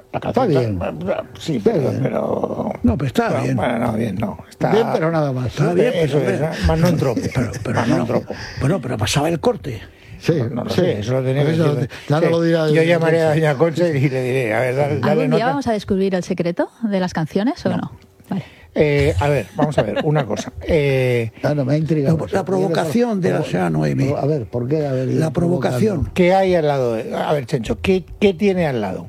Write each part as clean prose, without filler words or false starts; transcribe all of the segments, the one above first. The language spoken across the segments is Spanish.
La calceta, bien. Sí, Está pero, bien. pero... No, pero está bien. Bueno, no, bien, no. Está Bien, pero nada más. Está bien, Eso pero, es, más no entró. pero Más no no. entró. Bueno, pero pasaba el corte. Sí, No lo sí. sé, eso lo tenía que Eso decir. ya no Sí. lo dirá Yo el- llamaré a doña Concha y le diré, a ver, dale ¿Algún día nota. vamos a descubrir el secreto de las canciones o no? Vale. A ver, vamos a ver, una cosa. No, me ha intrigado. La provocación de la señora Noemí. A ver, ¿por qué? A ver, La provocación. ¿Qué hay al lado? A ver, Chencho, ¿qué tiene al lado?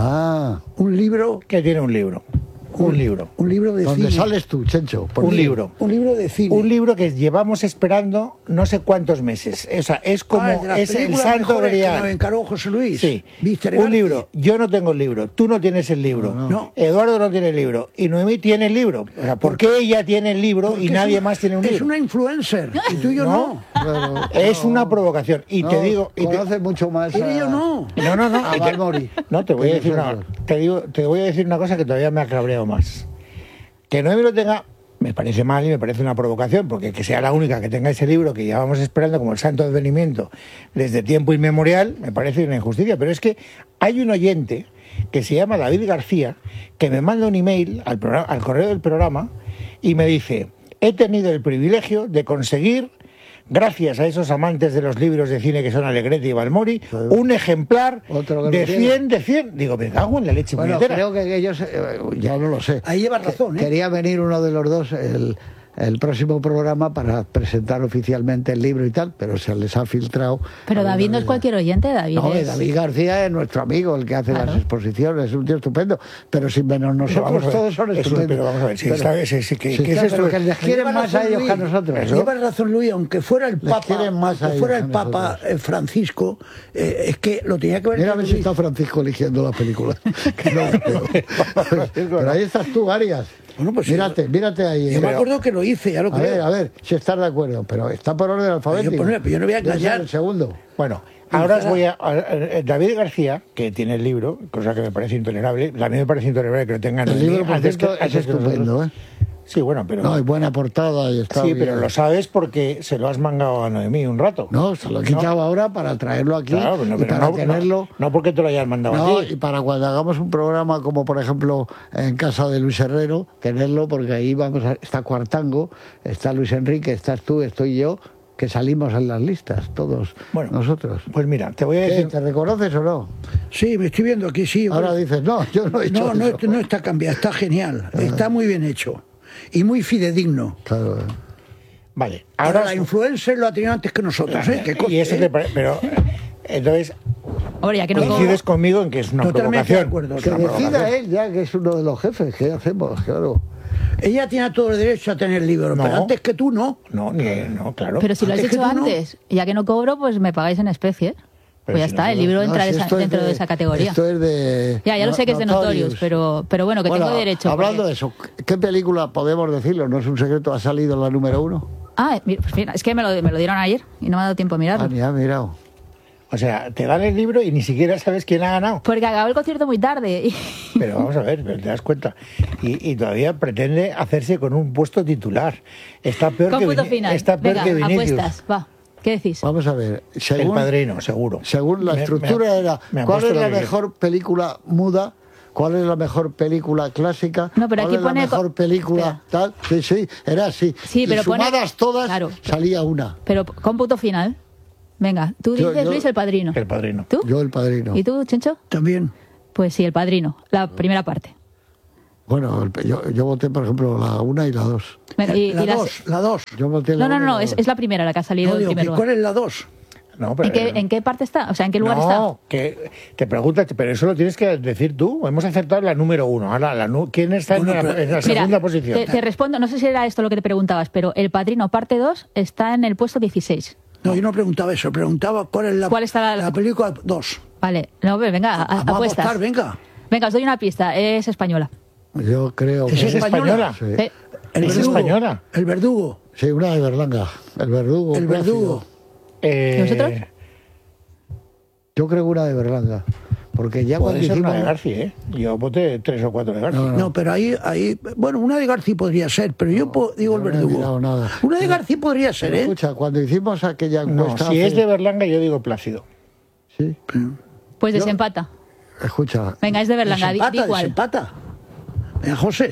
Ah, Un libro. ¿Qué tiene un libro? Un libro. Un libro de ¿dónde cine. sales tú, Chencho? Por Un mí. libro. Un libro de cine. Un libro que llevamos esperando no sé cuántos meses. O sea, es como de las es el películas santo mejores que grial. nos encargó José Luis. Sí, Víctor un Egarte. libro. Yo no tengo el libro, tú no tienes el libro, No. Eduardo no tiene el libro y Noemí tiene el libro. O sea, ¿por qué ella tiene el libro Porque y es nadie una- más tiene un Es libro? una influencer. Y tú y yo no. Claro. Es una provocación. Y te digo... y te- conoces mucho más Él y yo no. No. a y te- Balmori. No, te voy a decir nosotros. te voy a decir una cosa que todavía me ha cabreado más. Que Noemí lo tenga, me parece mal y me parece una provocación, porque que sea la única que tenga ese libro que llevamos esperando como el santo advenimiento desde tiempo inmemorial, me parece una injusticia. Pero es que hay un oyente que se llama David García que me manda un email al correo del programa y me dice: he tenido el privilegio de conseguir, gracias a esos amantes de los libros de cine que son Alegretti y Balmori, un ejemplar Otro que de lo tiene. 100 de 100. Digo, me cago en la leche Bueno, puñetera. creo que ellos, ya no lo sé. Ahí llevas razón, ¿eh? Quería venir uno de los dos el próximo programa para presentar oficialmente el libro y tal, pero se les ha filtrado. Pero David no es cualquier oyente, David No, es... David García es nuestro amigo, el que hace Claro. las exposiciones, es un tío estupendo, pero sin menos Pero nosotros vamos a ver, todos son estupendos. pero vamos a ver, si esta vez ¿qué es claro, esto? pero que les quieren Lleva más a razón, ellos que a Luis. nosotros. Eso. Lleva razón, Luis, aunque fuera el Les Papa, quieren más a aunque fuera ellos el que a Papa nosotros. Francisco, es que lo tenía que ver. Mira a ver si está Francisco eligiendo las películas. Que no creo. Pero ahí estás tú, Arias. Bueno, pues sí. mírate ahí. Yo me acuerdo que lo hice, ya lo creo. A ver, si estás de acuerdo, pero está por orden alfabético. Pero yo no voy a Debe ser engañar. el segundo. Bueno, ahora os voy a... David García, que tiene el libro, cosa que me parece intolerable, a mí me parece intolerable que lo tengan... El libro, por cierto, es antes que estupendo, nosotros. Sí, bueno, pero... No, hay buena portada y está sí, bien. pero lo sabes porque se lo has mangado a Noemí un rato. No, se lo he quitado ahora para traerlo aquí Claro, y pero para tenerlo... no porque te lo hayas mandado No, a ti. y para cuando hagamos un programa como por ejemplo en casa de Luis Herrero, tenerlo porque ahí está Cuartango, está Luis Enrique, estás tú, estoy yo, que salimos en las listas, todos Bueno, nosotros. Pues mira, te voy a ¿Qué, decir... ¿Te reconoces o no? Sí, me estoy viendo aquí, sí. Ahora dices, no, yo no he hecho No, eso. no está cambiado, está genial. Está muy bien hecho. Y muy fidedigno. Claro. Vale, Ahora ahora... la influencer lo ha tenido antes que nosotros, ¿eh? ¿Qué cosa, y eso eh? te parece... Pero, entonces, Hombre, ya que no coincides conmigo en que es una Totalmente de provocación. acuerdo. Es Que una decida provocación. él ya, que es uno de los jefes, ¿qué hacemos? Claro. Ella tiene todo el derecho a tener libros, No. pero antes que tú no. No, no, claro. Pero si lo has Antes que hecho tú no. antes, ya que no cobro, pues me pagáis en especie. Pero Pues ya si está, el nosotros- libro No, entra si esto es dentro de esa categoría. Esto es de... Ya lo sé que es de Notorious, pero bueno, que Bueno, tengo derecho. Hablando porque- de eso, ¿qué película podemos decirlo? ¿No es un secreto? ¿Ha salido la número 1? Ah, pues mira, es que me lo dieron ayer y no me ha dado tiempo a mirarlo. Ah, ni ha mirado. O sea, te dan el libro y ni siquiera sabes quién ha ganado. Porque acabó el concierto muy tarde. Pero vamos a ver, pero te das cuenta. Y todavía pretende hacerse con un puesto titular. Está peor que Cómputo final. Está peor Venga, que Vinicius. apuestas, va. ¿Qué decís? Vamos a ver. El Padrino, seguro. Según la estructura era, me ¿cuál apuesto es la lo que mejor película muda? ¿Cuál es la mejor película clásica? No, pero ¿Cuál aquí es la pone mejor película tal? Sí, era así. Sí, Y pero pone- sumadas todas, claro. salía una. Pero cómputo final. Venga, tú Yo- dices, yo- Luis, El Padrino. El Padrino. ¿Tú? Yo El Padrino. ¿Y tú, Chencho? También. Pues sí, El Padrino, la primera parte. Bueno, yo voté, por ejemplo, la 1 y la 2. Venga, y La las- 2, la 2. Yo voté la No, 1 y no, la es 2. la primera la que ha salido No, en digo, primer ¿y lugar. ¿cuál es la 2? No, pero, ¿En qué parte está? O sea, ¿en qué lugar está? no, que te preguntas, pero eso lo tienes que decir tú. Hemos acertado la número 1. Ahora, ¿quién está Bueno, en pero- la Mira, segunda posición? te respondo, no sé si era esto lo que te preguntabas, pero El Padrino parte 2 está en el puesto 16. No, yo no preguntaba eso, preguntaba cuál es ¿Cuál está la película 2. Vale, no, venga, Vamos a apuestas. apostar, venga. Venga, os doy una pista, es española. Yo creo que... ¿Es española? Sí. Sí. El ¿Es verdugo, española? El verdugo. Sí, una de Berlanga. El verdugo. El verdugo. ¿Y vosotros? Yo creo que una de Berlanga. Porque ya Puede cuando ser hicimos... una de García, ¿eh? Yo voté 3 o 4 de García. No, pero ahí, bueno, una de García podría ser, pero yo digo el no he verdugo. mirado nada. Una de García podría ser, Pero ¿eh? escucha, cuando hicimos aquella No, encuesta... si es de Berlanga, yo digo Plácido. Sí. Pues desempata. escucha. Venga, es de Berlanga, di cuál. Desempata. Venga, José.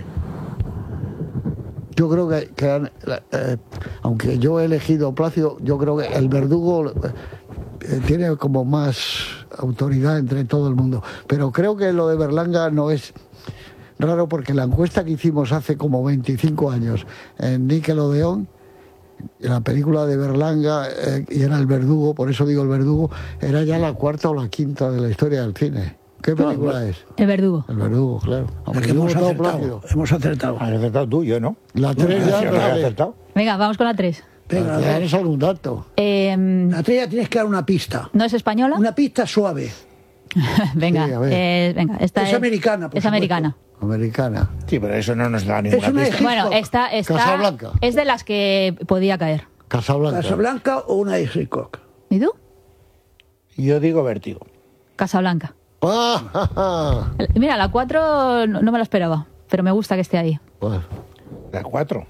Yo creo que aunque yo he elegido Plácido, yo creo que el Verdugo tiene como más autoridad entre todo el mundo. Pero creo que lo de Berlanga no es raro, porque la encuesta que hicimos hace como 25 años en Nickelodeon, la película de Berlanga, y era el Verdugo, por eso digo el Verdugo, era ya la cuarta o la quinta de la historia del cine. ¿Qué película es? El Verdugo. El Verdugo, claro. El que hemos acertado. Hemos acertado. Has acertado tú, yo no. La 3 ya Yo no no he sale. acertado. Venga, vamos con la 3. Venga, Ya eres algún dato. la trilla tienes que dar una pista. ¿No es española? Una pista suave. Venga, Sí, a ver. venga, esta Es americana, por Es supuesto. americana. Americana. Sí, pero eso no nos da ninguna una pista. de- Bueno, esta Casablanca. es de las que podía caer. Casablanca. ¿Casablanca o una de Hitchcock? ¿Y tú? Yo digo Vértigo. Casablanca. Ah, Mira, la 4 no me la esperaba, pero me gusta que esté ahí. Pues, La 4.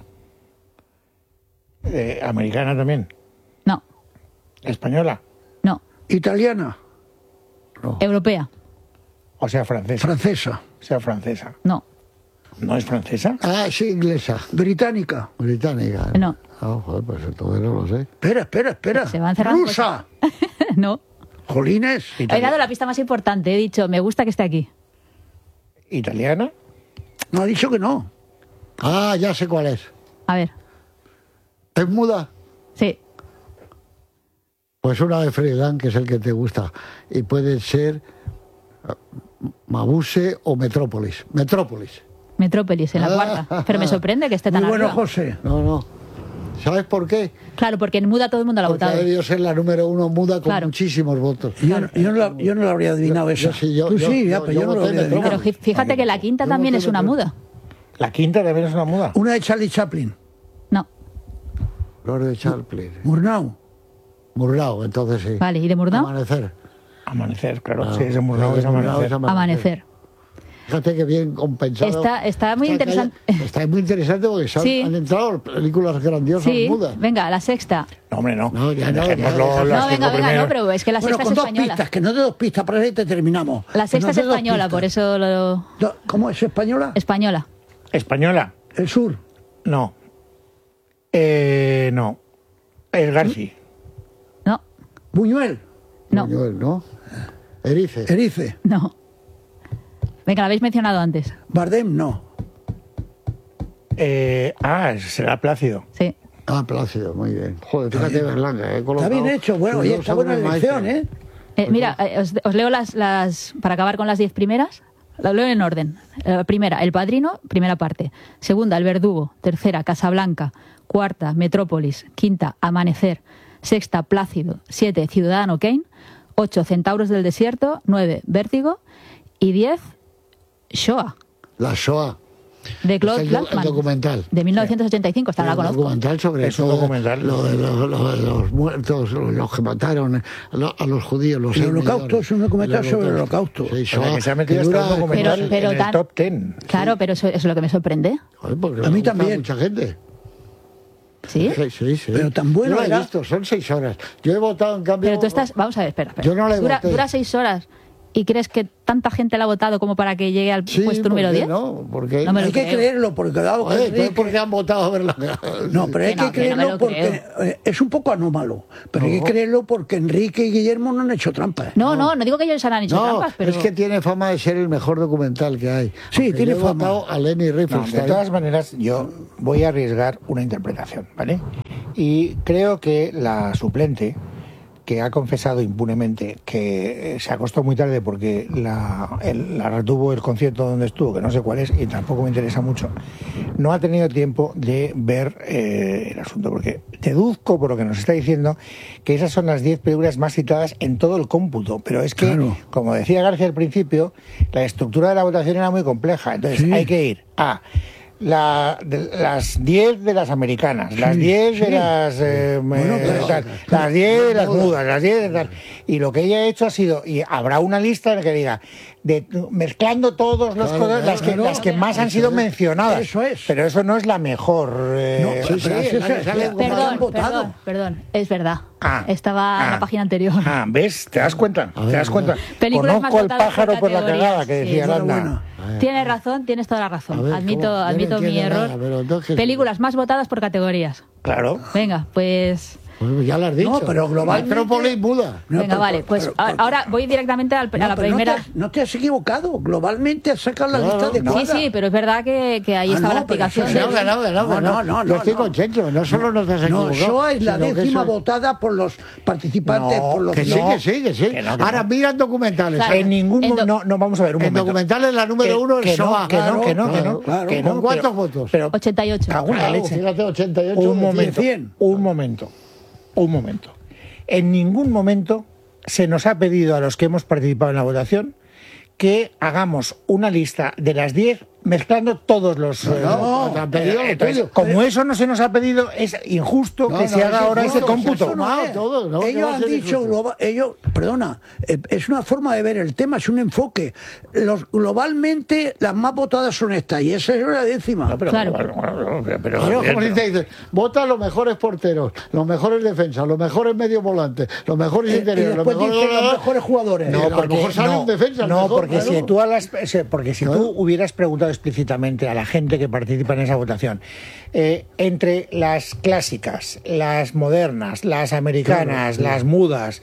Americana también. No, Española. no. Italiana, Europea. O sea, francesa. francesa, O sea, francesa. No, ¿No es francesa? sí, inglesa. británica. Británica. No. Ah, joder, pues entonces no lo sé. Espera. Se van cerrando Rusa. no. Jolines. He dado la pista más importante. He dicho, me gusta que esté aquí. ¿Italiana? No ha dicho que no. Ah, ya sé cuál es. A ver, ¿Es muda? sí. Pues una de Freiland, que es el que te gusta. Y puede ser Mabuse o Metrópolis. Metrópolis. Metrópolis, en la cuarta. Pero me sorprende que esté tan Muy bueno, arriba. José. No. ¿Sabes por qué? Claro, porque en muda todo el mundo la ha Porque ha votado. debido ser la número 1 muda con Claro. muchísimos votos. Yo no la habría adivinado esa. sí, yo- Tú yo- sí, yo- pero yo yo no la voté habría adivinado. Pero fíjate que la quinta Yo también voté es una muda. ¿La quinta también es una muda? Una de Charlie Chaplin. No. Flor de Chaplin. Murnau. Murnau, entonces sí. Vale, ¿y de Murnau? Amanecer. Amanecer, claro. Ah, Sí, es Murnau, es amanecer. Amanecer. Fíjate que bien compensado. Está muy que interesante. Está muy interesante porque Sí. han entrado películas grandiosas Sí, mudas. venga, la sexta. No, hombre, no. No, ya no, Dejémoslo ya, las No, cinco venga, primero. no, pero es que la Bueno, sexta con es dos española. pistas, que no de dos pistas, para ahí te terminamos. La Que sexta nos es dé dos española, pistas. por eso lo... ¿Cómo es española? Española. ¿Española? El sur. No. No. Es Garci. No, Buñuel. no, Buñuel, ¿no? Erice. Erice. no. Venga, la habéis mencionado antes. Bardem, no. Será Plácido. Sí. Ah, Plácido, muy bien. Joder, fíjate Berlanga, Está bien hecho. Bueno, oye, está buena la elección, ¿eh? Mira, os leo las para acabar con las 10 primeras. Las leo en orden. Primera, El Padrino, primera parte. Segunda, El Verdugo. Tercera, Casablanca. Cuarta, Metrópolis. Quinta, Amanecer. Sexta, Plácido. 7, Ciudadano Kane. 8, Centauros del Desierto. 9, Vértigo. Y 10, Shoah, La Shoah. de Claude Es el Blackman. documental. De 1985, esta la El conozco. documental sobre Es un todo documental. lo de los muertos, los que mataron a los judíos. Los El 6 holocausto, millones. es un documental sobre el holocausto. Sí, O sea, Shoah, que se ha metido que hasta un dura- documental Pero en el tan- top 10. Claro, pero eso es lo que me sorprende. Joder, porque A mí le gusta también. mucha gente. ¿Sí? Sí. Pero tan bueno Yo lo he era. visto, son 6 horas. Yo he votado en cambio. Pero tú estás... Vamos a ver, espera. Yo no le dura, voté. dura 6 horas. ¿Y crees que tanta gente la ha votado como para que llegue al Sí, puesto número ¿por qué 10? No, porque. No me lo Hay que creo. creerlo, porque dado que Joder, Enrique- ¿por qué han votado a Berlanga? No, pero hay Que no, que que no me creerlo lo porque es un poco anómalo. Pero hay que creerlo porque Enrique y Guillermo no han hecho trampas. No digo que ellos han hecho No, trampas, pero... es que tiene fama de ser el mejor documental que hay. Sí, Aunque tiene yo he fama. votado a Leni No, de Riefenstahl. todas maneras, yo voy a arriesgar una interpretación, ¿vale? Y creo que la suplente, que ha confesado impunemente que se acostó muy tarde porque la retuvo el concierto donde estuvo, que no sé cuál es y tampoco me interesa mucho, no ha tenido tiempo de ver el asunto, porque deduzco por lo que nos está diciendo que esas son las 10 películas más citadas en todo el cómputo, pero es que, Claro. como decía García al principio, la estructura de la votación era muy compleja, entonces Sí. hay que ir a las 10 de las americanas, las 10 de las las 10 de las mudas, las 10 de tal. Y lo que ella ha hecho ha sido, y habrá una lista en la que diga, mezclando todos los colores, las que más han sido mencionadas. Eso es. Pero eso no es la mejor. Perdón, es verdad. Ah, Estaba en la página anterior. ¿Ves? ¿Te das cuenta? ¿Te das cuenta? Películas más Conozco el votadas por pájaro por la categorías, cagada que decía sí. Aranda. Tienes razón, tienes toda la razón. A ver, admito mi error. Películas más votadas por categorías. Claro. Venga, pues... Pues ya lo has dicho. No, pero globalmente... Metrópolis muda. Venga, vale, pues ahora voy directamente a la primera... No te has equivocado. Globalmente has sacado la lista adecuada. Sí, pero es verdad que ahí estaba la explicación. No, yo estoy contento. No solo nos has equivocado. No, eso es la décima votada por los participantes. No, por los Que sí. Que no. Ahora miran documentales. Claro. En ningún no vamos a ver un En momento. documentales la número uno es SOA. Que no. ¿Con cuántos votos? Pero 88. cago en la leche. Fíjate, 88 Un momento, 100. un momento. En ningún momento se nos ha pedido a los que hemos participado en la votación que hagamos una lista de las 10 mezclando todos los... te han pedido lo entonces, tuyo. como eso no se nos ha pedido, es injusto que se haga ahora ese cómputo. Ellos han dicho, es una forma de ver el tema, es un enfoque. Globalmente las más votadas son estas y esa es la décima. No, pero, Claro. Pero como dice, vota los mejores porteros, los mejores defensas, los mejores medios volantes, los mejores Y interiores, después dicen los mejores jugadores. No, a lo mejor sale un defensa. No, mejor, porque claro. porque si tú hubieras preguntado explícitamente a la gente que participa en esa votación, entre las clásicas, las modernas, las americanas, las mudas,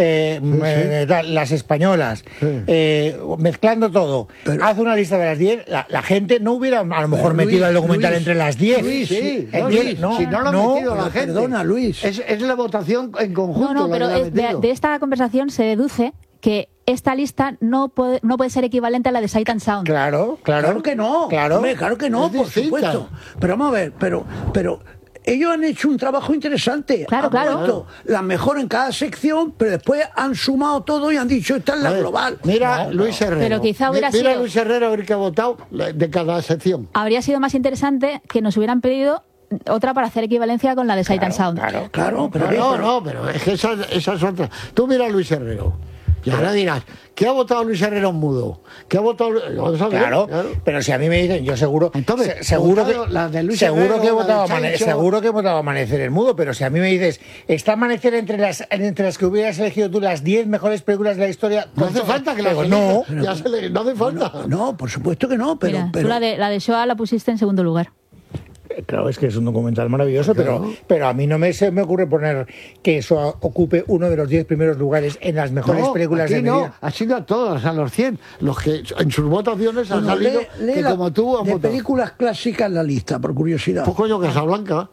las españolas, mezclando todo, haz una lista de las 10, la gente no hubiera a lo mejor metido el documental entre las 10. Si no lo ha metido la gente. Perdona, Luis. Es la votación en conjunto. No, pero de esta conversación se deduce que esta lista no puede ser equivalente a la de Sight and Sound. Claro. Claro que no. Hombre, claro que no, Es por distinta. supuesto. Pero vamos a ver, pero ellos han hecho un trabajo interesante. Claro, Han claro. puesto la mejor en cada sección, pero después han sumado todo y han dicho esta es la global. Mira, Luis Herrero. Pero quizá hubiera Mira sido- Luis Herrero a ver qué ha votado de cada sección. Habría sido más interesante que nos hubieran pedido otra para hacer equivalencia con la de Sight and Sound. Claro, pero Pero es que esa es otra. Tú mira a Luis Herrero. Y ahora dirás, ¿qué ha votado Luis Herrero en mudo? ¿Qué ha votado? Vamos a ver, Claro, pero si a mí me dicen, yo seguro, Entonces, seguro votado que la de Luis seguro Herrero, que he la votado de Chancho. seguro que he votado Amanecer en mudo, pero si a mí me dices, está Amanecer entre las que hubieras elegido tú las 10 mejores películas de la historia, No hace falta que las digo, no. elijas, no hace falta. no, por supuesto que no, pero, Mira, tú la de Shoah la pusiste en segundo lugar. Claro, es que es un documental maravilloso, pero a mí no se me ocurre poner que eso ocupe uno de los 10 primeros lugares en las mejores películas aquí de mi vida. ha sido a todos, a los 100, los que en sus votaciones han Bueno, salido lee que la- como tú han de votado. películas clásicas en la lista, por curiosidad. Pues coño, Casablanca.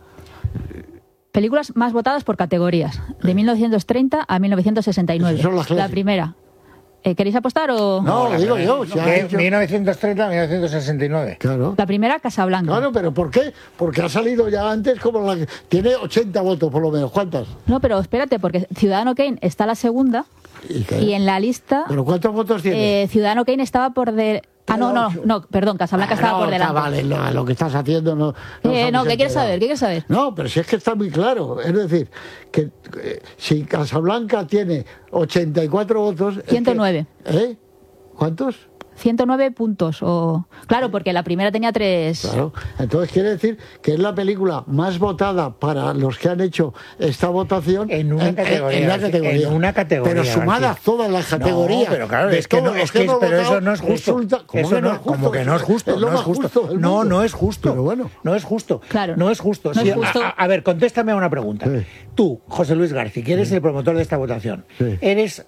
Películas más votadas por categorías, de 1930 a 1969. Esas son las La clásicas. primera. ¿Queréis apostar o...? No, lo digo yo. si ha De dicho- 1930 a 1969. Claro. La primera, Casablanca. Claro, pero ¿por qué? Porque ha salido ya antes como la que tiene 80 votos por lo menos. ¿Cuántas? No, pero espérate, porque Ciudadano Kane está la segunda ¿Y qué? y en la lista ¿Pero cuántos votos tiene? Ciudadano Kane estaba por de... no, perdón, Casablanca estaba por delante. Vale, lo que estás haciendo no... No, ¿qué estamos quieres enterados. saber? ¿Qué quieres saber? No, pero si es que está muy claro. Es decir, que si Casablanca tiene 84 votos... es que- 109. ¿Cuántos? 109 puntos. Claro, porque la primera tenía 3... Claro. Entonces quiere decir que es la película más votada para los que han hecho esta votación En una categoría, en una categoría, Pero sumadas García. todas las categorías. No, pero claro, de es que todos no, los es que hemos pero votado, eso no es justo. resulta- ¿cómo Eso que no, como que no es justo, Es lo no es más justo. del No, mundo. no es justo. Pero bueno. No es justo. Claro. No es justo. No es Sí, justo. A ver, contéstame a una pregunta. Sí. Tú, José Luis García, que eres el promotor de esta votación, Sí. eres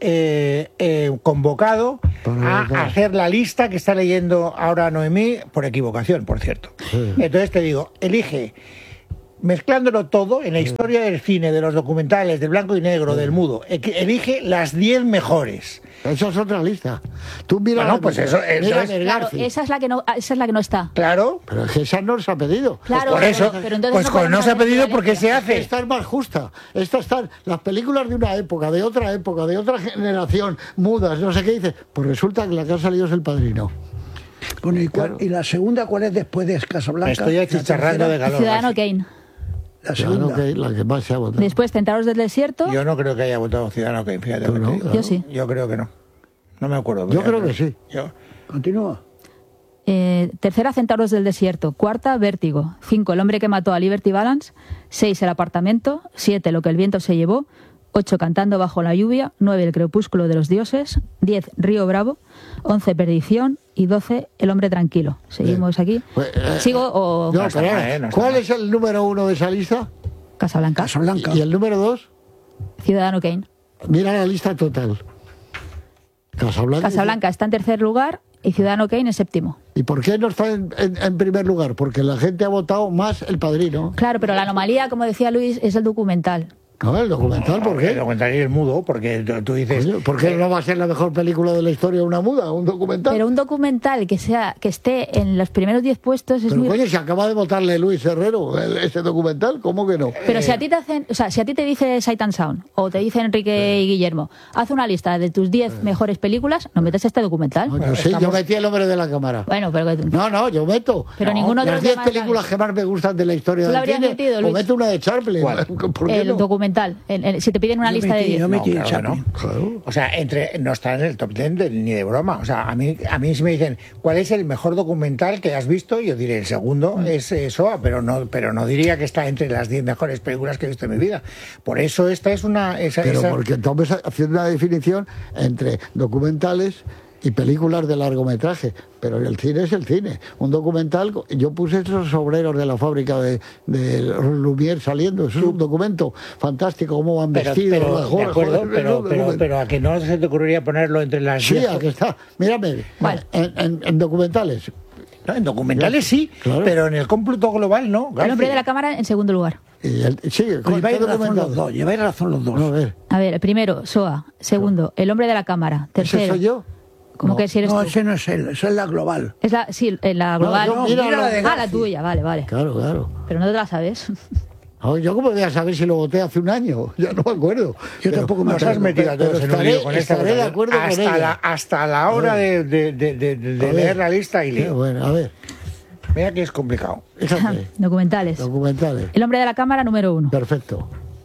convocado Para a votar. hacer la lista que está leyendo ahora Noemí, por equivocación, por cierto. Entonces te digo, elige, mezclándolo todo en la historia del cine, de los documentales, del blanco y negro, del mudo, elige las 10 mejores. Eso es otra lista. Tú mira Bueno, pues eso es- mira es- el Claro, Garci. esa es la que no está. Claro. Pero es que esa no se ha pedido. Claro, Por eso, pero entonces pues no con podemos no se ha hacer pedido porque se equivalencia. hace. Esta es más justa. Estas están las películas de una época, de otra generación, mudas, no sé qué dice. Pues resulta que la que ha salido es El Padrino. Bueno, ¿y la segunda cuál es después de Casablanca? Me estoy achicharrando de calor. Ciudadano Kane. La segunda. La que más se ha votado. Después, Centauros del Desierto. Yo no creo que haya votado Ciudadano Kane, fíjate. ¿Tú no? Yo sí. Yo creo que no. No me acuerdo. Yo creo que sí. Continúa. Tercera, Centauros del Desierto. Cuarta, Vértigo. 5, El hombre que mató a Liberty Balance. 6, El apartamento. 7, Lo que el viento se llevó. 8, Cantando bajo la lluvia. 9, El crepúsculo de los dioses. 10, Río Bravo. 11, Perdición. Y 12, El hombre tranquilo. Seguimos aquí. ¿Sigo o...? No, pero ¿cuál es el número 1 de esa lista? Casablanca. Casablanca. ¿Y el número 2? Ciudadano Kane. Mira la lista total. Casablanca está en tercer lugar y Ciudadano Kane en séptimo. ¿Y por qué no está en primer lugar? Porque la gente ha votado más El Padrino. Claro, pero la anomalía, como decía Luis, es el documental. No, el documental, ¿por qué? El documental es mudo, porque tú dices... Coño, ¿por qué no va a ser la mejor película de la historia una muda, un documental? Pero un documental que esté en los primeros 10 puestos es Pero muy... coño, se acaba de votarle Luis Herrero ese documental, ¿cómo que no? Pero si a ti te hacen, o sea, si a ti te dice Sight and Sound o te dice Enrique y Guillermo, haz una lista de tus 10 mejores películas, no metes este documental. Coño, sí, yo metí El hombre de la cámara. Bueno, pero No, yo meto. Pero ninguno de las los 10 demás películas que más me gustan de la historia ¿Tú lo del habrías cine, metido, o Luis? meto una de Chaplin. ¿Por qué el no? documental, si te piden una lista de 10. Yo metí claro que Chaplin. no. Claro. O sea, no está en el top 10 ni de broma. O sea, a mí si me dicen ¿cuál es el mejor documental que has visto? Yo diré el segundo es SOA, pero no diría que está entre las 10 mejores películas que he visto en mi vida. Por eso esta es una... Porque estamos haciendo una definición entre documentales y películas de largometraje, pero el cine es el cine. Un documental, yo puse esos obreros de la fábrica de Lumière saliendo, eso es un documento fantástico, cómo van vestidos, de acuerdo, pero a que no se te ocurriría ponerlo entre las 10. Sí, aquí está, mírame, Vale. en documentales. No, en documentales sí, claro. pero en el cómputo global no. El hombre de la cámara en segundo lugar. Sí, Lleváis ¿qué razón documental? los dos, lleváis razón los dos. No, a ver, A ver, primero, SOA. Segundo, El hombre de la cámara. ¿ese Tercero. soy yo? ¿Cómo que si eres No, tú? ese no es él, eso es la global. Es la global. yo- mira la de la tuya, vale. Claro. Pero no te la sabes. Yo cómo voy a saber si lo voté hace un año, ya no me acuerdo. Yo tampoco me Nos has acuerdo. metido a todos en un lío con esta estaré de cosa. acuerdo con ella. Hasta la hora de leer la lista y Qué lío. bueno, a ver, Mira que es complicado. fíjate, Documentales. documentales, El hombre de la cámara número 1. perfecto.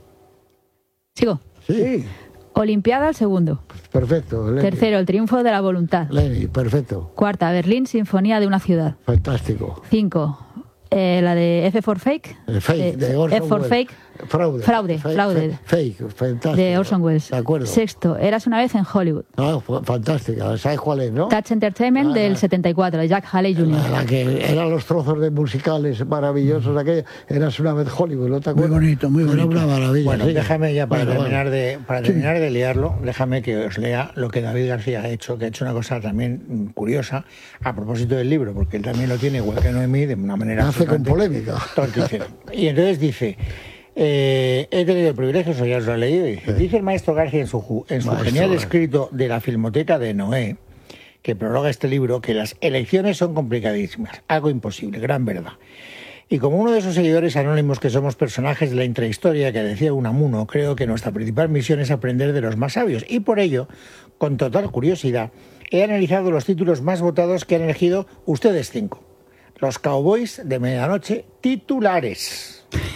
Sigo. Sí, Olimpiada el segundo. perfecto. Lenny. Tercero, El triunfo de la voluntad. Lenny, perfecto, Cuarta, Berlín, Sinfonía de una ciudad. fantástico. 5, la de F for Fake. El fake de Orson F for Welles. Fake. Fraude. Fraude. Fake, fantástico. De Orson Welles. De acuerdo. Sexto, Eras una vez en Hollywood. Fantástica. ¿Sabes cuál es, no? Touch Entertainment del 74, de Jack Haley Jr. La que eran los trozos de musicales maravillosos aquello. Eras una vez Hollywood, ¿no te acuerdas? Muy bonito, muy bonito. Era una maravilla. Bueno, sí. déjame ya para Bueno, terminar de liarlo, déjame que os lea lo que David García ha hecho, que ha hecho una cosa también curiosa a propósito del libro, porque él también lo tiene igual que Noemí de una manera Hace con absolutamente polémica. torticera. Y entonces dice he tenido el privilegio, eso ya os lo he leído, dice el maestro García en su Maestro genial García. escrito de la Filmoteca de Noé, que prologa este libro, que las elecciones son complicadísimas, algo imposible, gran verdad. Y como uno de esos seguidores anónimos que somos personajes de la intrahistoria que decía Unamuno, creo que nuestra principal misión es aprender de los más sabios. Y por ello, con total curiosidad, he analizado los títulos más votados que han elegido ustedes 5. Los Cowboys de Medianoche titulares.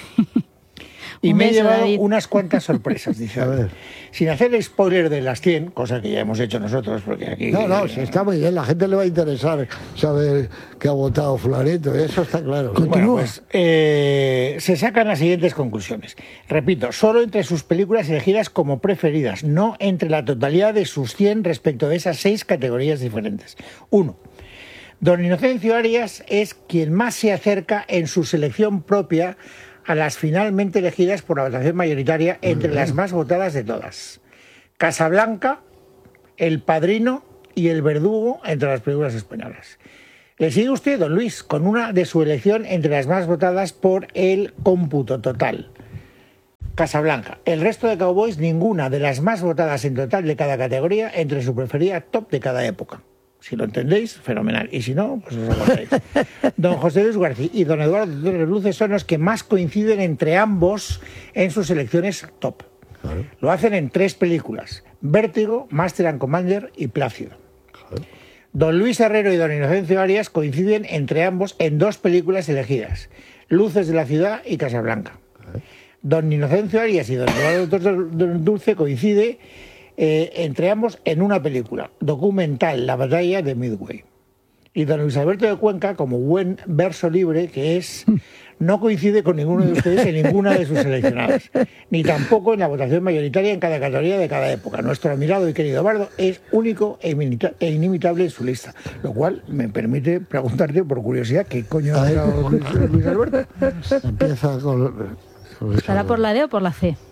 Y Un me he beso, llevado David. unas cuantas sorpresas, dice. A ver. Sin hacer spoiler de las 100, cosa que ya hemos hecho nosotros, porque aquí... No, sí, está muy bien. La gente le va a interesar saber que ha votado fulanito. Eso está claro. Bueno, pues se sacan las siguientes conclusiones. Repito, solo entre sus películas elegidas como preferidas, no entre la totalidad de sus 100 respecto de esas 6 categorías diferentes. 1. Don Inocencio Arias es quien más se acerca en su selección propia a las finalmente elegidas por la votación mayoritaria entre las más votadas de todas. Casablanca, El Padrino y El Verdugo entre las películas españolas. Le sigue usted, don Luis, con una de su elección entre las más votadas por el cómputo total. Casablanca. El resto de Cowboys, ninguna de las más votadas en total de cada categoría entre su preferida top de cada época. Si lo entendéis, fenomenal. Y si no, pues os acordáis. Don José Luis García y don Eduardo Torres Luces son los que más coinciden entre ambos en sus selecciones top. Claro. Lo hacen en 3 películas: Vértigo, Master and Commander y Plácido. Claro. Don Luis Herrero y don Inocencio Arias coinciden entre ambos en 2 películas elegidas, Luces de la ciudad y Casablanca. Don Inocencio Arias y don Eduardo Dulce coincide entre ambos en una película, documental, La batalla de Midway. Y don Luis Alberto de Cuenca, como buen verso libre que es, no coincide con ninguno de ustedes en ninguna de sus seleccionadas, ni tampoco en la votación mayoritaria en cada categoría de cada época. Nuestro admirado y querido bardo es único e inimitable en su lista, lo cual me permite preguntarte, por curiosidad, ¿qué coño ha hecho Luis Alberto? Empieza con ¿Estará por la D o por la C?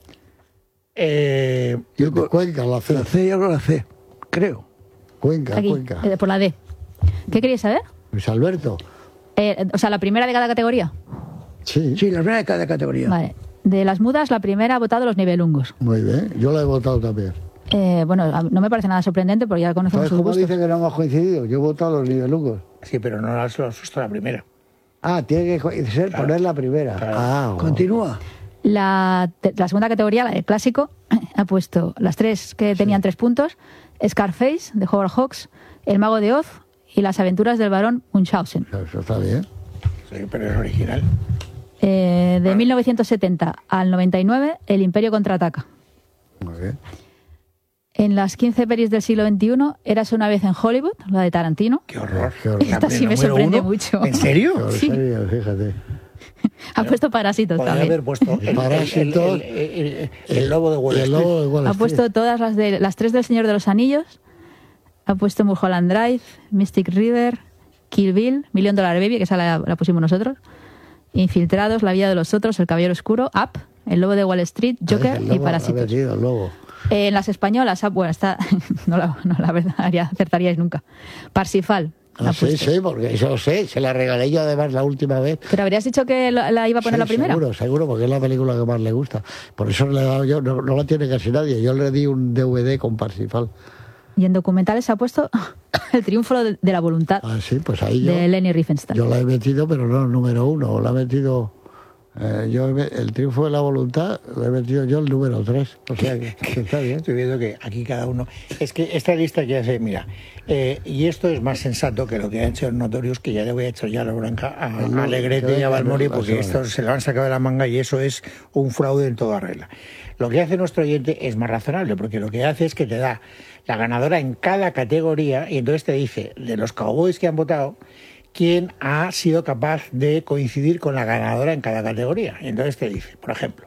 Cuenca, la C. La C, yo la C, creo. Cuenca, Aquí, Cuenca. por la D. ¿Qué queréis saber? Luis Alberto. O sea, la primera de cada categoría. Sí, Sí, la primera de cada categoría. Vale. De las mudas, la primera ha votado Los Nibelungos. muy bien. Yo la he votado también. Bueno, no me parece nada sorprendente porque ya conocemos ¿Sabes sus cómo gustos. dice que no hemos coincidido? Yo he votado a los Nibelungos. Sí, pero no lo asusto la primera. Ah, tiene que ser poner la primera. Claro. Ah, bueno. Continúa. La segunda categoría, la del clásico, ha puesto las 3 que tenían 3 puntos: Scarface, de Howard Hawks, El mago de Oz y Las aventuras del barón Munchausen. Eso está bien. Sí, pero es original. De 1970 al 99, El imperio contraataca. Muy bien. En las 15 pelis del siglo XXI, Érase una vez en Hollywood, la de Tarantino. Qué horror. Qué horror. Esta sí me Número sorprende 1. mucho. ¿En serio? Pero Sí. serio, fíjate. Ha puesto Parásitos Podría también. haber puesto Parásitos, el lobo de Wall Y el Street. lobo de Wall Ha Street. puesto todas las 3 del Señor de los Anillos. Ha puesto Mulholland Drive, Mystic River, Kill Bill, $1 Million Baby, que esa la pusimos nosotros. Infiltrados, La vida de los otros, El caballero oscuro, Up, El lobo de Wall Street, Joker El y lobo, Parásitos. ha metido el lobo. En las españolas, bueno, está no la verdad acertaríais nunca. Parsifal. Ah, ha sí, puesto. sí, porque eso sé, se la regalé yo además la última vez. Pero habrías dicho que la iba a poner Sí, la primera. Seguro, porque es la película que más le gusta. Por eso le he dado yo, no la tiene casi nadie. Yo le di un DVD con Parsifal. Y en documentales se ha puesto El triunfo de la voluntad, Ah, sí, pues ahí yo, de Leni Riefenstahl. yo la he metido, pero no el número 1, la he metido... el triunfo de la voluntad lo he metido yo el número 3. O sea que está bien. Estoy viendo que aquí cada uno... Es que esta lista que hace, mira, y esto es más sensato que lo que ha hecho Notorious, que ya le voy a echar ya la bronca a Alegrete y a Balmori, porque esto se lo han sacado de la manga y eso es un fraude en toda regla. Lo que hace nuestro oyente es más razonable, porque lo que hace es que te da la ganadora en cada categoría y entonces te dice, de los cowboys que han votado, quién ha sido capaz de coincidir con la ganadora en cada categoría. Entonces te dice, por ejemplo,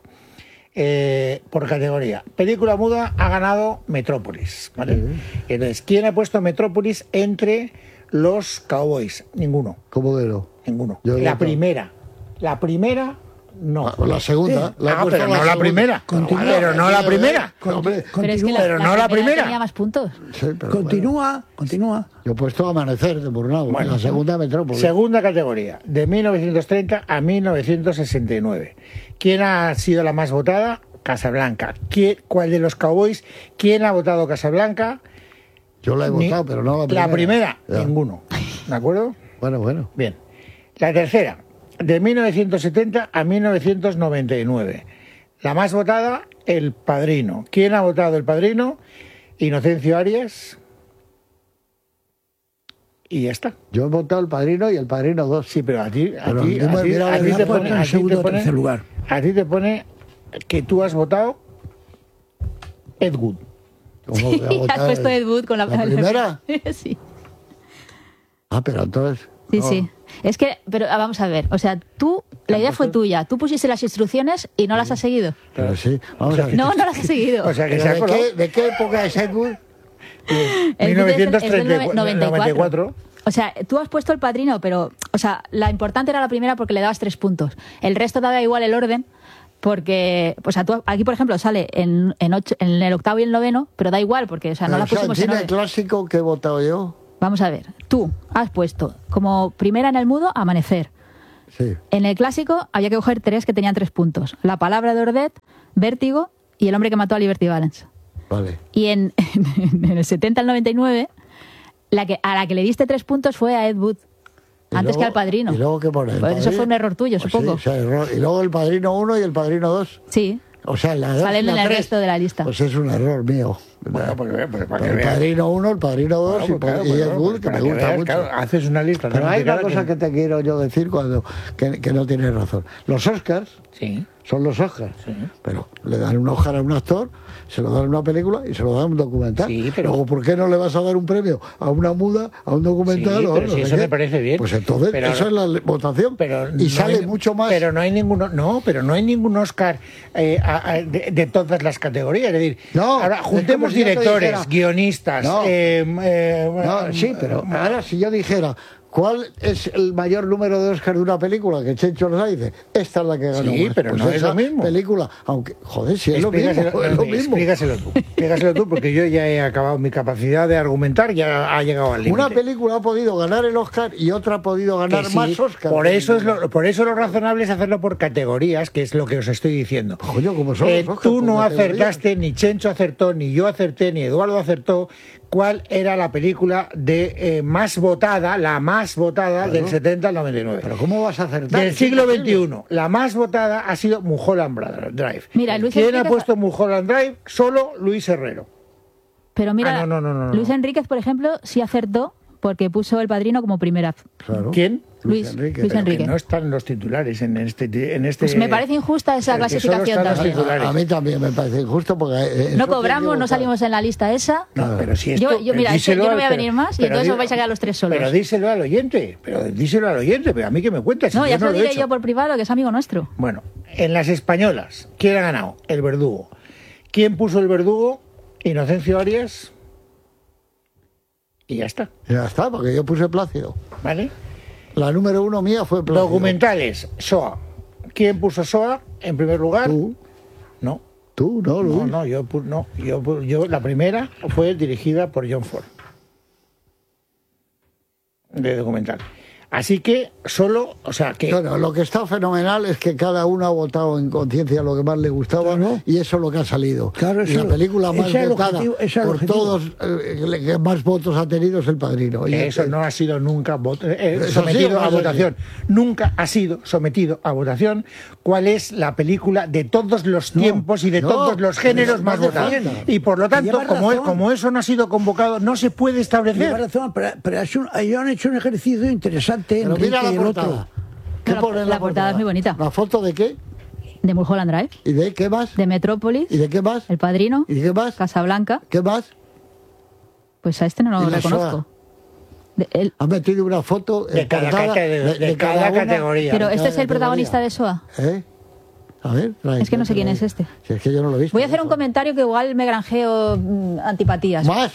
por categoría, película muda ha ganado Metrópolis, ¿vale? Entonces, ¿quién ha puesto Metrópolis entre los cowboys? Ninguno, ¿Cómo que no? ninguno. Yo he La votado. primera, no. Ah, la segunda. La he puesto pero no la segunda. primera. Continúa. Pero no la primera. Hombre, Pero es que Pero no la primera. tenía más puntos. sí, pero Continúa. yo he puesto Amanecer de Murnau, Bueno, la segunda Metrópolis. Segunda categoría, de 1930 a 1969. ¿Quién ha sido la más votada? Casablanca. ¿Cuál de los cowboys? ¿Quién ha votado Casablanca? Yo la he votado, pero no la primera. La primera, Ya. ninguno. ¿De acuerdo? Bueno. Bien. La tercera, de 1970 a 1999. La más votada, El Padrino. ¿Quién ha votado El Padrino? Inocencio Arias. Y ya está. Yo he votado El Padrino y El Padrino 2. Sí, pero a ti Pero mira, a ti la te puesto pone, en a ti segundo te o pone- tercer lugar. a ti te pone que tú has votado Ed Wood. ¿Cómo voy a Sí, has votar puesto Ed Wood con la primera? Sí. Ah, pero entonces... Sí, no. sí. Es que, pero vamos a ver, o sea, la idea fue tuya, tú pusiste las instrucciones y no las has seguido. Pero sí, vamos a ver. No las has seguido. O sea, que ¿Pero se ha de, colado. qué, ¿De qué época es Ed Wood? El Wood es del 1994. O sea, tú has puesto El Padrino, pero, o sea, la importante era la primera porque le dabas 3 puntos. El resto daba igual el orden, porque, o sea, tú aquí, por ejemplo, sale en el octavo y el noveno, pero da igual, porque, o sea, no la pusimos en cine orden. clásico que he votado yo. Vamos a ver, tú has puesto como primera en el mudo Amanecer. Sí. En el clásico había que coger 3 que tenían 3 puntos. La palabra de Ordet, Vértigo y El hombre que mató a Liberty Valance. Vale. Y en el 70 al 99, a la que le diste 3 puntos fue a Ed Wood, Y antes luego- que al Padrino. ¿Y luego qué pone? ¿El Pues eso Padrino? fue un error tuyo, Pues supongo. sí, o sea, error. Y luego El Padrino 1 y El Padrino 2. Sí, O sea, la 2 Salen y la en el 3, resto de la lista. Pues es un error mío. Bueno, pues para que el veas. Padrino 1, el Padrino 2 y el Bull, que para me gusta veas, mucho. claro, haces una lista. Pero tan hay una complicada cosa que te quiero yo decir que no tienes razón. Los Oscars Sí. son los Oscars, pero le dan un Oscar a un actor, se lo dan a una película y se lo dan a un documental. Sí, pero- Luego, ¿por qué no le vas a dar un premio a una muda, a un documental? Sí, o pero no si sé eso qué? me parece bien. Pues entonces, Pero- esa es la votación. Pero y no sale hay- mucho más. Pero no hay ninguno, pero no hay ningún Oscar de todas las categorías. Es decir, No, ahora es como juntemos si yo te directores, dijera- guionistas. No. No, sí, pero ahora si yo dijera, ¿cuál es el mayor número de Oscar de una película? Que Chencho nos dice, esta es la que ganó Sí, más. pero Pues no es esa lo mismo. película, aunque, joder, si es lo mismo, Explícaselo- es lo mismo. Explícaselo tú, porque yo ya he acabado mi capacidad de argumentar, ya ha llegado al límite. Una película ha podido ganar el Oscar y otra ha podido Que ganar sí, más Oscar. por eso lo razonable es hacerlo por categorías, que es lo que os estoy diciendo. Coño, como son los Oscar, Tú por no categorías. acertaste, ni Chencho acertó, ni yo acerté, ni Eduardo acertó cuál era la película de más votada, la más votada del 70 al 99. Pero ¿cómo vas a acertar? Del siglo XXI, la más votada ha sido Mulholland Drive. Mira, Luis ¿Quién ha Enriquez- puesto Mulholland Drive? Solo Luis Herrero. Pero mira, Ah, no. Luis Enríquez, por ejemplo, sí acertó porque puso El Padrino como primera. Claro. ¿Quién? Luis Enrique. Luis Pero Enrique. que no están los titulares en este. Pues me parece injusta esa que solo clasificación están los también. titulares. A mí también me parece injusto porque... No cobramos, no salimos en la lista esa. No, pero si esto, Mira, díselo yo no al- voy a venir más y pero entonces di- os vais a quedar los tres solos. Pero díselo al oyente, pero a mí que me cuentas. si No, ya yo se lo he diré hecho. yo por privado, que es amigo nuestro. Bueno, en las españolas, ¿quién ha ganado? El Verdugo. ¿Quién puso el Verdugo? Inocencio Arias. Y ya está, Ya está, porque yo puse Plácido. ¿vale? La número 1 mía fue Plácido. Documentales, SOA. ¿Quién puso SOA en primer lugar? Tú, No. no, Luis. No, yo la primera fue dirigida por John Ford. De documental. Así que solo, o sea, que Bueno, lo que está fenomenal es que cada uno ha votado en conciencia lo que más le gustaba Claro. y eso es lo que ha salido. Claro, y eso- la película más ese es el votada objetivo, ese es el por objetivo. todos, que más votos ha tenido es El Padrino. Y que eso este- no ha sido nunca Eso sometido sí, a eso votación. Nunca ha sido sometido a votación cuál es la película de todos los tiempos y de no, todos los géneros eso no más hace votados. falta. Y por lo tanto, Lleva como razón. eso no ha sido convocado, no se puede Lleva establecer. razón, pero ellos han hecho un ejercicio interesante, Pero Enrique mira la y el portada. otro. ¿Qué Claro, pone en la portada es muy bonita. ¿La foto de qué? De Mulholland Drive, ¿Y de qué más? de Metrópolis, ¿Y de qué más? El Padrino, ¿Y de qué más? Casablanca. ¿Qué más? Pues a este no ¿Y lo la reconozco. Ha metido una foto De cada, de cada una. categoría. Pero este es el categoría. protagonista de SOA. ¿Eh? A ver, trae, Es que no sé quién trae. es este. Si es que yo no lo he visto. Voy a hacer un comentario que igual me granjeo antipatías. ¿Más?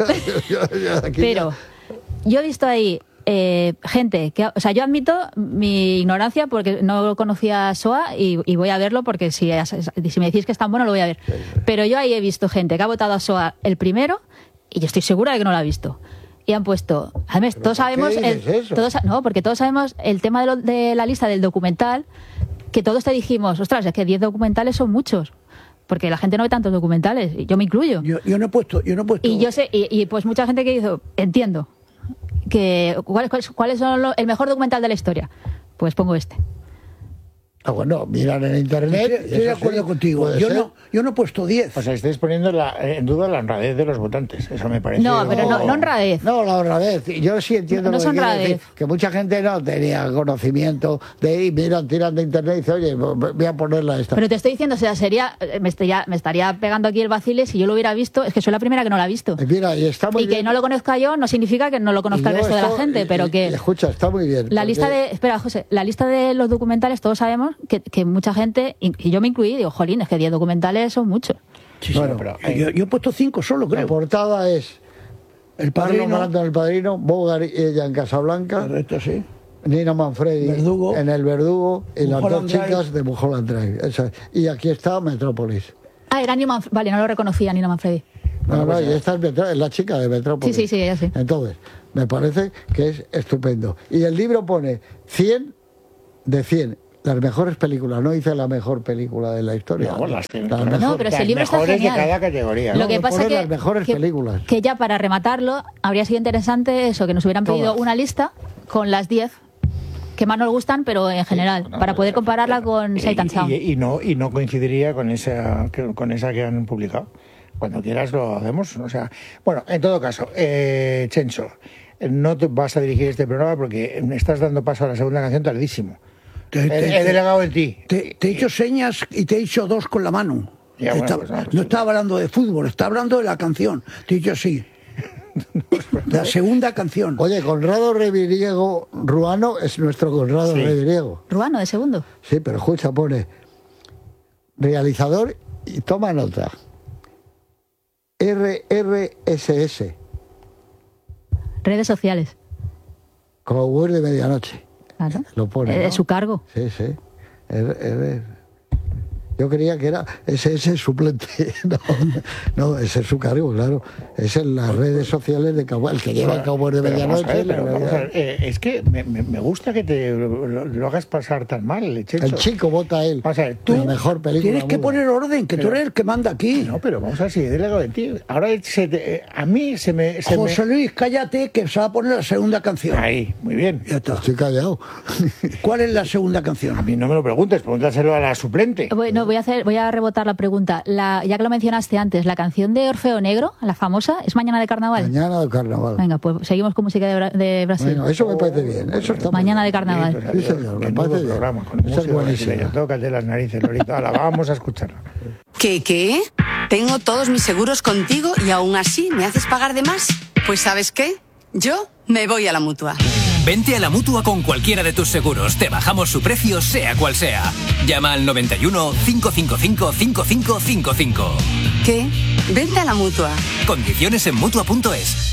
Aquí Pero yo he visto ahí gente que, o sea, yo admito mi ignorancia porque no conocía a SOA y voy a verlo porque si me decís que es tan bueno lo voy a ver. Pero yo ahí he visto gente que ha votado a SOA el primero y yo estoy segura de que no lo ha visto. Y han puesto, además, todos ¿por qué sabemos, dices eso? no, porque todos sabemos el tema de la lista del documental, que todos te dijimos, ostras, es que 10 documentales son muchos. Porque la gente no ve tantos documentales, y yo me incluyo. Yo no he puesto. Y yo sé, y pues mucha gente que hizo, entiendo, que ¿cuáles son el mejor documental de la historia? Pues pongo este. Ah, bueno, miran en internet. Estoy de eso acuerdo sí, contigo. puede Yo ser. no he puesto 10. O sea, estáis poniendo en duda la honradez de los votantes. Eso me parece. No, pero no honradez. No, la honradez. Yo sí entiendo No lo es que quiere honradez. decir, que mucha gente no tenía conocimiento de ir, miran, tiran de internet y dice, oye, voy a ponerla esta. Pero te estoy diciendo, o sea, me estaría pegando aquí el vacile si yo lo hubiera visto. Es que soy la primera que no lo ha visto. Mira, y está muy Y bien. que no lo conozca yo no significa que no lo conozca el Y yo resto de la esto- gente, pero que... Escucha, está muy bien. La porque- lista de... Espera, José. La lista de los documentales, todos sabemos que mucha gente, y yo me incluí, digo, jolín, es que 10 documentales son muchos. Sí, Bueno, pero yo he puesto 5 solo, La creo. portada es El Marlon Padrino. Brando en El Padrino, Bogart y ella en Casablanca, Correcto, sí. Nina Manfredi Verdugo. en El Verdugo y las dos Mulholland Drive. chicas de Mulholland Drive. Esa es. Y aquí está Metrópolis. Ah, era Nina Manfredi. Vale, no lo reconocía, Nina Manfredi. Y esta es la chica de Metrópolis. Sí, ella sí. Entonces, me parece que es estupendo. Y el libro pone 100 de 100. Las mejores películas, no dice la mejor película de la historia. No, las No, pero si el libro está mejores genial. de cada categoría. Lo que no, pasa poner que, las mejores películas. que ya para rematarlo habría sido interesante eso, que nos hubieran pedido Todas. una lista con las 10 que más nos gustan, pero en general, para poder compararla con Sight and Sound. Y no coincidiría con esa que han publicado. Cuando quieras lo hacemos. O sea, bueno, en todo caso, Chencho, no te vas a dirigir este programa porque me estás dando paso a la segunda canción tardísimo. He delegado en ti. Te he hecho señas y te he hecho dos con la mano. Ya, bueno, no estaba hablando de fútbol, estaba hablando de la canción. Te he dicho sí. La segunda canción. Oye, Conrado Reviriego Ruano es nuestro Conrado Reviriego. ¿Ruano de segundo? Sí, pero escucha, pone realizador y toma nota. RRSS. Redes sociales. Cowboy de medianoche. Claro. Lo pone, ¿no? Su cargo. Sí. Yo creía que era ese suplente. No, ese es su cargo, claro. Es en las redes sociales de Cowboy, el que lleva el Cowboy de medianoche. Es que me gusta que te lo hagas pasar tan mal, Chencho. El chico vota a él. Vamos a ver, tú la mejor película. Tienes que poner orden, que tú eres el que manda aquí. No, pero vamos a ver si he delegado de ti. Ahora a mí se me... José Luis, cállate, que se va a poner la segunda canción. Ahí, muy bien. Ya está. Estoy callado. ¿Cuál es la segunda canción? A mí no me lo preguntes, pregúntaselo a la suplente. Bueno, voy a rebotar la pregunta. Ya que lo mencionaste antes, la canción de Orfeo Negro, la famosa, ¿es Mañana de Carnaval? Mañana de Carnaval. Venga, pues seguimos con música de Brasil. Bueno, eso me parece bien. Eso está Mañana de Carnaval. Sí, señor, me parece bien. Programa, con Esa es buenísima. Tócate las narices, Lorita. La vamos a escucharla. ¿Qué? Tengo todos mis seguros contigo y aún así me haces pagar de más. Pues ¿sabes qué? Yo me voy a la Mutua. Vente a la Mutua con cualquiera de tus seguros. Te bajamos su precio, sea cual sea. Llama al 91 555 5555. ¿Qué? Vente a la Mutua. Condiciones en Mutua.es.